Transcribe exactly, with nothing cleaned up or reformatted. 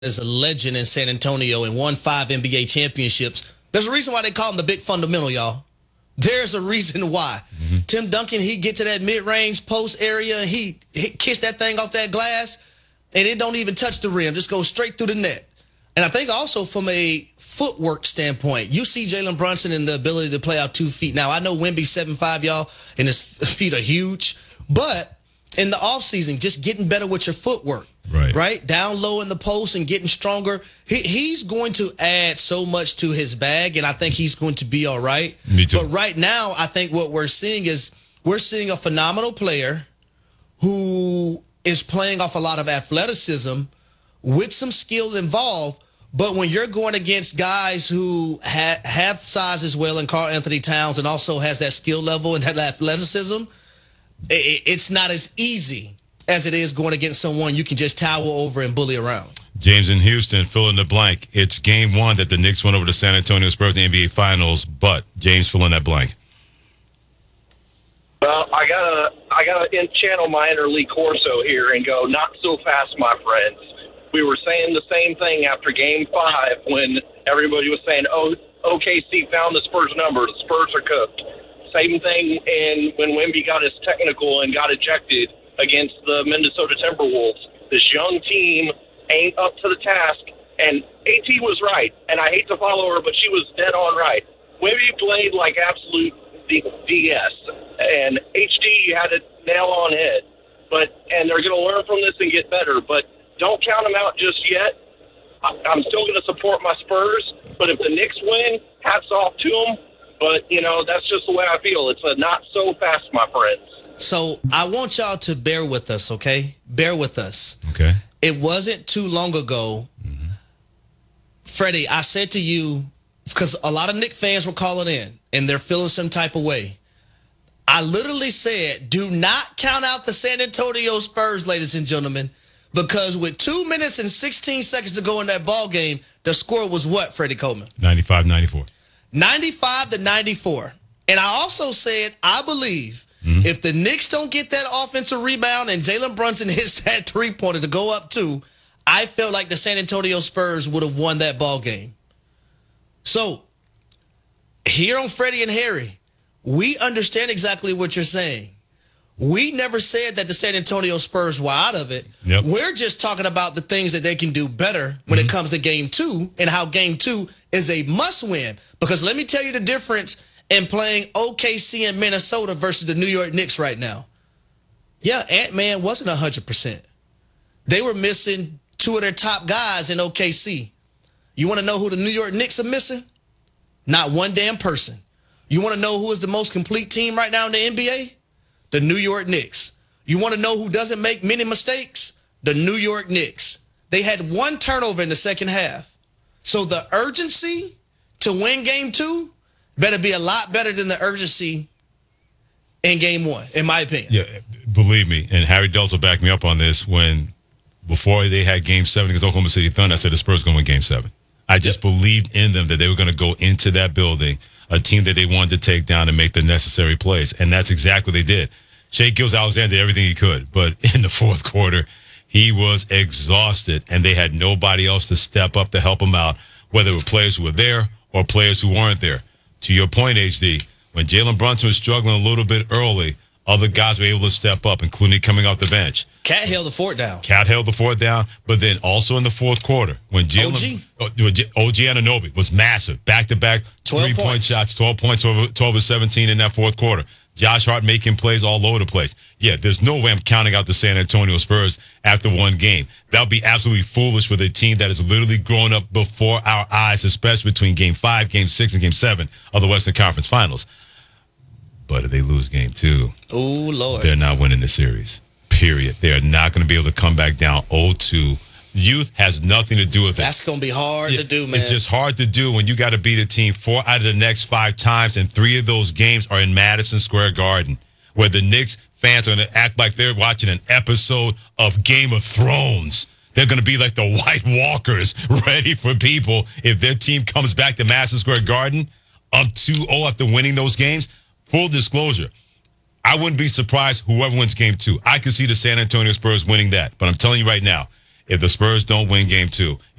is a legend in San Antonio and won five N B A championships. There's a reason why they call him the big fundamental, y'all. There's a reason why. Mm-hmm. Tim Duncan, he get to that mid-range post area, and he, he kiss that thing off that glass, and it don't even touch the rim. Just goes straight through the net. And I think also from a footwork standpoint, you see Jalen Brunson and the ability to play out two feet. Now, I know Wemby's seven five, y'all, and his feet are huge, but in the offseason, just getting better with your footwork. Right. Right? Down low in the post and getting stronger. He, he's going to add so much to his bag, and I think he's going to be all right. Me too. But right now, I think what we're seeing is we're seeing a phenomenal player who is playing off a lot of athleticism with some skill involved. But when you're going against guys who ha- have size as well, and Karl Anthony Towns, and also has that skill level and that athleticism, it, it's not as easy as it is going against someone you can just tower over and bully around. James in Houston, fill in the blank. It's game one that the Knicks went over to San Antonio Spurs in the N B A Finals, but James, fill in that blank. Well, I gotta, I gotta channel my inner Lee Corso here and go, not so fast, my friends. We were saying the same thing after Game Five when everybody was saying, "Oh, O K C found the Spurs number. The Spurs are cooked." Same thing, and when Wemby got his technical and got ejected against the Minnesota Timberwolves, this young team ain't up to the task. And AT was right, and I hate to follow her, but she was dead on right. Wemby played like absolute D S, and H D had it nail on head. But and they're going to learn from this and get better. But don't count them out just yet. I'm still going to support my Spurs, but if the Knicks win, hats off to them. But, you know, that's just the way I feel. It's a not so fast, my friends. So I want y'all to bear with us, okay? Bear with us. Okay. It wasn't too long ago, mm-hmm. Freddie, I said to you, because a lot of Knicks fans were calling in, and they're feeling some type of way. I literally said, do not count out the San Antonio Spurs, ladies and gentlemen, because with two minutes and sixteen seconds to go in that ball game, the score was what, Freddie Coleman? ninety-five ninety-four. ninety-five to ninety-four. And I also said, I believe mm-hmm. if the Knicks don't get that offensive rebound and Jalen Brunson hits that three-pointer to go up two, I felt like the San Antonio Spurs would have won that ball game. So, here on Freddie and Harry, we understand exactly what you're saying. We never said that the San Antonio Spurs were out of it. Yep. We're just talking about the things that they can do better when mm-hmm. it comes to game two and how game two is a must-win. Because let me tell you the difference in playing O K C in Minnesota versus the New York Knicks right now. Yeah, Ant-Man wasn't one hundred percent. They were missing two of their top guys in O K C. You want to know who the New York Knicks are missing? Not one damn person. You want to know who is the most complete team right now in the N B A? The New York Knicks. You want to know who doesn't make many mistakes? The New York Knicks. They had one turnover in the second half. So the urgency to win game two better be a lot better than the urgency in game one, in my opinion. Yeah, believe me, and Harry Delts will back me up on this, when before they had game seven against Oklahoma City Thunder, I said the Spurs going to win game seven. I just yep. believed in them that they were going to go into that building, a team that they wanted to take down and make the necessary plays. And that's exactly what they did. Shai Gilgeous-Alexander did everything he could, but in the fourth quarter, he was exhausted, and they had nobody else to step up to help him out, whether it were players who were there or players who weren't there. To your point, H D, when Jalen Brunson was struggling a little bit early, other guys were able to step up, including coming off the bench. Cat held the fort down. Cat held the fort down, but then also in the fourth quarter, when Jalen O G, O G Anunoby was massive, back-to-back three-point shots, twelve points, twelve, twelve or seventeen in that fourth quarter. Josh Hart making plays all over the place. Yeah, there's no way I'm counting out the San Antonio Spurs after one game. That would be absolutely foolish with a team that is literally growing up before our eyes, especially between game five, game six, and game seven of the Western Conference Finals. But if they lose game two, oh Lord, they're not winning the series. Period. They are not going to be able to come back down oh two. Youth has nothing to do with That's it. That's going to be hard it, to do, man. It's just hard to do when you got to beat a team four out of the next five times, and three of those games are in Madison Square Garden, where the Knicks fans are going to act like they're watching an episode of Game of Thrones. They're going to be like the White Walkers, ready for people if their team comes back to Madison Square Garden up two oh after winning those games. Full disclosure, I wouldn't be surprised whoever wins game two. I could see the San Antonio Spurs winning that. But I'm telling you right now, if the Spurs don't win game two,